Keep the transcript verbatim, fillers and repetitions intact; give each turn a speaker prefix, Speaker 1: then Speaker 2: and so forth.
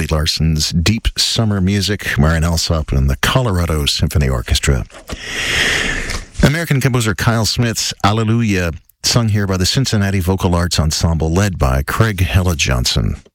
Speaker 1: Buddy Larson's Deep Summer Music, Marian Alsop and the Colorado Symphony Orchestra. American composer Kyle Smith's Alleluia, sung here by the Cincinnati Vocal Arts Ensemble, led by Craig Hella Johnson.